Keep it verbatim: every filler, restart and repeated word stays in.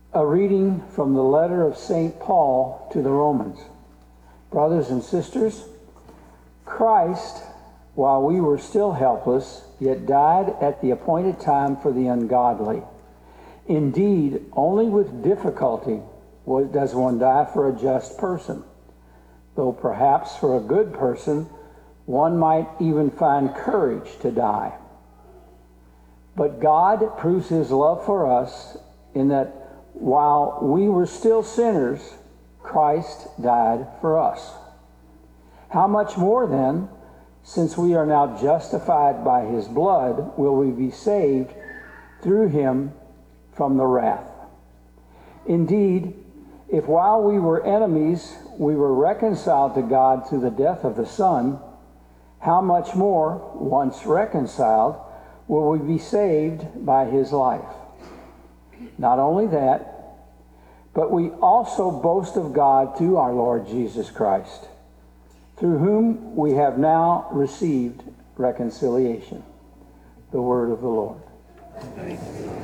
A reading from the letter of Saint Paul to the Romans. Brothers and sisters, Christ, while we were still helpless, yet died at the appointed time for the ungodly. Indeed, only with difficulty does one die for a just person, though perhaps for a good person one might even find courage to die. But God proves his love for us in that while we were still sinners, Christ died for us. How much more then, since we are now justified by his blood, will we be saved through him from the wrath? Indeed, if while we were enemies, we were reconciled to God through the death of the Son, how much more, once reconciled, will we be saved by his life? Not only that, but we also boast of God through our Lord Jesus Christ, through whom we have now received reconciliation. The word of the Lord. Thank you.